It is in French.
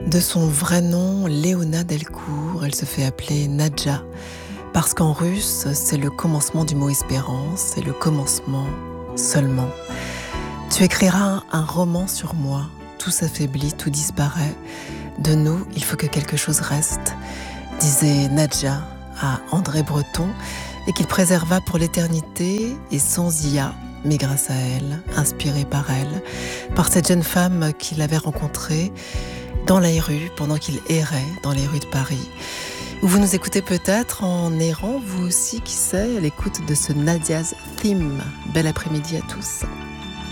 De son vrai nom, Léona Delcourt, elle se fait appeler Nadja, parce qu'en russe, c'est le commencement du mot espérance, c'est le commencement seulement. Tu écriras un roman sur moi, tout s'affaiblit, tout disparaît. De nous, il faut que quelque chose reste, disait Nadja à André Breton, et qu'il préserva pour l'éternité et sans IA, mais grâce à elle, inspiré par elle, par cette jeune femme qu'il avait rencontrée dans les rues, pendant qu'il errait dans les rues de Paris. Ou vous nous écoutez peut-être en errant, vous aussi, qui sait, à l'écoute de ce Nadia's Theme. Bel après-midi à tous.